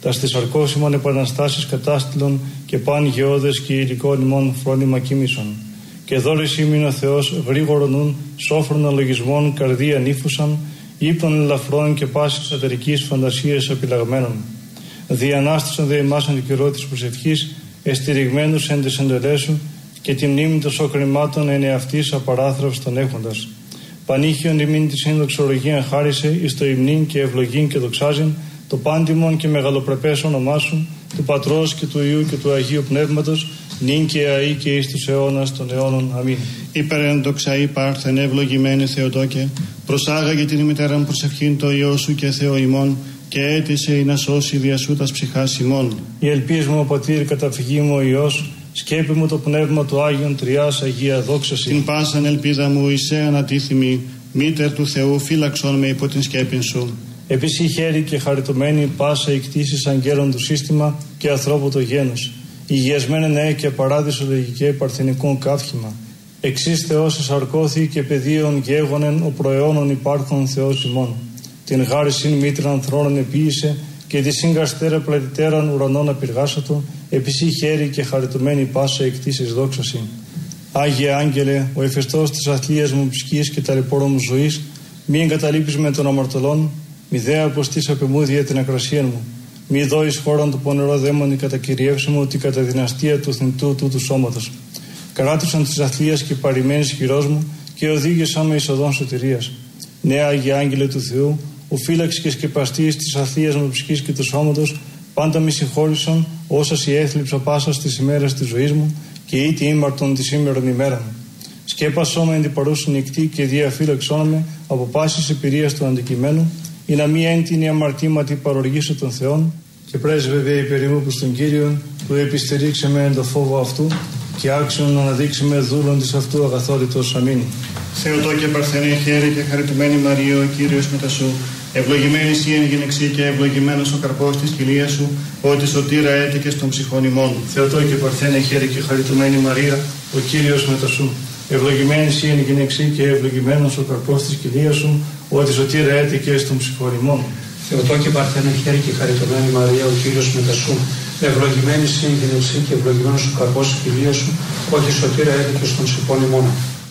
τα στις αρκώσιμων επαναστάσεις κατάστηλων και παν γεώδες και υλικών ημών φρόνημα κοίμησον. Και δώρης ήμην ο Θεός γρήγορον νουν, σόφρον αλογισμών καρδία νύφουσαν, ύπνων ελαφρών και πάσης ατερικής φαντασίας επιλαγμένων. Διανάστησαν δε εμάς εν καιρό της προσευχής, εστηριγμένους εν της εντελέσου, και τη μνήμη των σοκρημάτων εν εαυτής απαράθραυστον έχοντας. Πανήχιον ημίν τη συνδοξολογία χάρισε, εις το υμνήν και ευλογήν και δοξάζειν, το πάντιμον και μεγαλοπρεπές όνομά σου, του Πατρός και του Υιού και του Αγίου Πνεύματος, νυν και αεί και εις τους αιώνας των αιώνων. Αμήν. Υπερέντοξα υπάρχθεν ευλογημένε Θεοτόκε, προσάγαγε την ημιτέραν προσευχήν το Υιό σου και Θεό ημών, και έτησε ή να σώσει δια σου τας ψυχάς ημών. Η ελπίς μου, ο Πατήρ, καταφυγή μου ο Υιός, σκέπη μου το πνεύμα του Άγιον Τριάς Αγία δόξαση. Την πάσαν ελπίδα μου εισέ ανατίθυμη, μήτερ του Θεού φύλαξον με υπό την σκέπην σου. Επίση χέρι και χαριτωμένη πάσα εκτίσεις αγγέλων του σύστημα και ανθρώπου το γένος. Υγιασμένε νέε και παράδεισο λογικέ παρθενικών καύχημα. Εξής Θεός εσαρκώθη και πεδίων γέγονεν ο προαιώνων υπάρχων Θεός ημών. Την γάρισιν μήτραν θρόνων επίησε και τη συγκαστέρα πλατητέραν ουρανών απειργάσατο, επίση χέρι και χαριτωμένη πάσα εκτίσεις δόξαση. Άγιε Άγγελε, ο εφεστός της αθλίας μου ψυχής και ταλαιπώρων μου ζωής, μη εγκαταλείπεις με των αμαρτωλών, μη δε αποστείς απεμούδια την ακρασία μου. Μη δώεις χώραν του πονερό δαίμονι κατακυριεύσιμο ότι κατά δυναστεία του θνητού τούτου σώματος. Καράτουσαν της αθλίας και παρημένης χειρός μου και οδήγησαν με εις οδόν σωτηρίας. Νέα Άγιε Άγγελε του Θεού, ο φύλαξη και σκεπαστής της αθλίας μου ψυχής και του σώματος, πάντα μη συγχώρησαν όσα η έθλιψα πάσα στις ημέρες της ζωής μου και ήτι ήμαρτον τη σήμερον ημέρα μου. Σκέπασό με εν την παρούσιν νυχτή και διαφύλαξόν με από πάσης εμπειρίας του αντικειμένου, ή να μη έντυνη αμαρτήματι παροργήσω των Θεών, και πρέσβευε υπερήμου προς τον Κύριον, που επιστερήξε με εν το φόβο αυτού, και άξιον να αναδείξει με δούλον της αυτού αγαθόρητος. Αμήν. Θεοτόκε παρθενέ χαίρε και χαριτωμένη Μαρία, ο Κύριος μετά σου. Ευλογημένη εσύ εν γυναιξή και ευλογημένος ο καρπός της κοιλίας σου, ότι σωτήρα έτεκες των ψυχών ημών. Θεοτόκε παρθένε χαίρε και χαριτωμένη Μαρία, ο Κύριος μετά σου. Ευλογημένη εσύ εν γυναιξή και ευλογημένος ο καρπός της κοιλίας σου, ότι σωτήρα έτεκες των ψυχών ημών. Θεοτόκε παρθένε χαίρε και χαριτωμένη Μαρία, ο Κύριος μετά σου. Ευλογημένη εσύ εν γυναιξή και ευλογημένος ο καρπός της κοιλίας σου, ότι σωτήρα έτεκες των ψυχών ημών.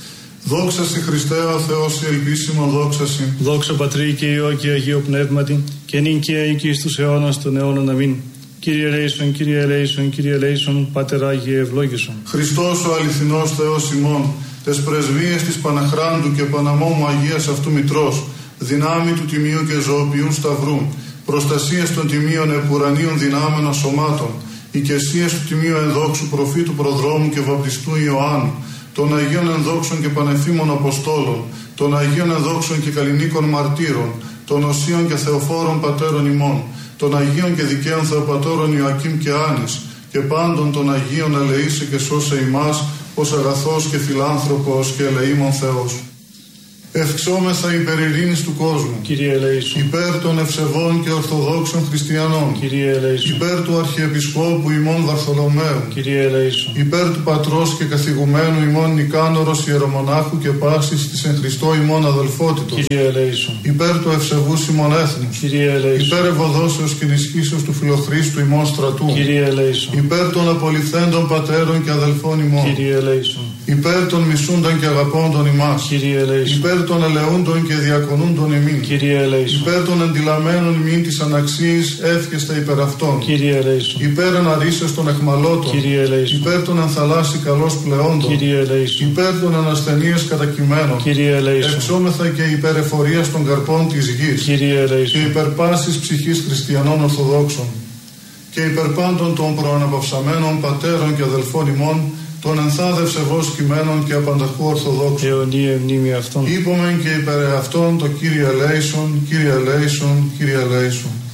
Δόξα σοι Χριστέ ο Θεός η ελπίσιμον δόξα σοι. Δόξα Πατρί και Υιό και Αγίο Πνεύματι, και νυν και αεί και εις τους αιώνας των αιώνων. Αμήν. Κύριε ελέησον, Κύριε ελέησον, Κύριε ελέησον, Πάτερ Άγιε ευλόγησον. Χριστός ο αληθινός Θεός ημών, τες πρεσβείες της Παναχράντου και Παναμόμου Αγίας αυτού Μητρός, δυνάμει του Τιμίου και Ζωοποιούν Σταυρού, προστασίες των Τιμίων επουρανίων δυνάμενων σωμάτων, οικεσίες του Τιμίου ενδόξου προφήτου Προδρόμου και Βαπτιστού Ιωάννου, των Αγίων ενδόξων και πανεφήμων Αποστόλων, των Αγίων ενδόξων και καλλινίκων μαρτύρων, των Οσίων και Θεοφόρων Πατέρων ημών, των Αγίων και δικαίων Θεοπατώρων Ιωακήμ και Άνης, και πάντων των Αγίων ελεήσε και σώσε ημάς, ως αγαθός και φιλάνθρωπος και ελεήμων Θεός. Ευξόμεθα υπερ ειρήνης του κόσμου. Κύριε ελέησον. Υπέρ των ευσεβών και ορθοδόξων χριστιανών. Κύριε ελέησον. Υπέρ του Αρχιεπισκόπου ημών Βαρθολομαίου. Κύριε ελέησον. Υπέρ του Πατρός και καθηγουμένου ημών Νικάνορος Ιερομονάχου και πάσης της εν Χριστώ ημών αδελφότητος. Κύριε ελέησον. Υπέρ του ευσεβούς ημών έθνους. Κύριε ελέησον. Υπέρ ευωδόσεως και ενισχύσεως του Φιλοχρίστου ημών στρατού. Κύριε ελέησον. Υπέρ των απολυθέντων πατέρων και αδελφών ημών. Κύριε ελέησον. Υπέρ των μισούντων και αγαπώντων ημάς. Κύριε ελέησον. Υπέρ των ελεούντων και διακονούντων ημίν. Κύριε ελέησον. Υπέρ των εντυλαμένων ημίν της αναξίης εύχεστα υπερ αυτών. Κύριε ελέησον. Υπέρ αναρρήσεως των εχμαλώτων. Κύριε ελέησον. Υπέρ των ενθαλάσσι καλώς πλεόντων. Κύριε ελέησον. Υπέρ των ανασθενείας κατακειμένων. Κύριε ελέησον. Εξόμεθα και υπέρ εφορίας των καρπών της γης. Κύριε ελέησον. Και υπέρ πάσης ψυχής χριστιανών Ορθοδόξων. Και υπέρ πάντων των προαναπαυσαμένων πατέρων και αδελφών ημών, των ενθάδευσε εγώ κειμένων και απανταχού Ορθοδόξων. Αιωνία μνήμη αυτών. Είπομεν και υπέρ αυτών το Κύριε ελέησον, Κύριε ελέησον, Κύριε ελέησον.